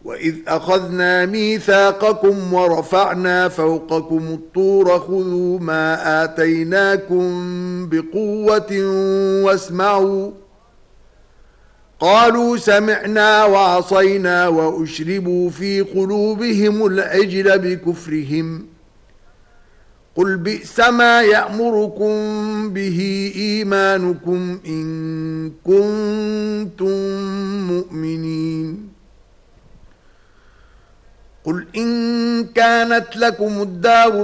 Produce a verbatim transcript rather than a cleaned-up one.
وَإِذْ أَخَذْنَا مِيثَاقَكُمْ وَرَفَعْنَا فَوْقَكُمُ الطُّورَ خُذُوا مَا آتَيْنَاكُمْ بِقُوَّةٍ وَاسْمَعُوا قالوا سمعنا وعصينا وأشربوا في قلوبهم العجل بكفرهم قل بئس ما يأمركم به إيمانكم إن كنتم مؤمنين قل إن كانت لكم الدار